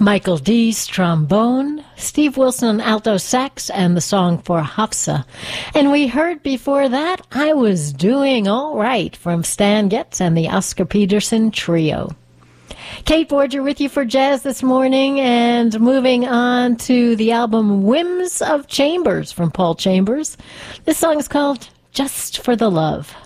Michael Dees, trombone, Steve Wilson on alto sax, and the song for Hafsa. And we heard before that, I Was Doing All Right from Stan Getz and the Oscar Peterson Trio. Kate Borger with you for Jazz this morning, and moving on to the album Whims of Chambers from Paul Chambers. This song is called Just for the Love.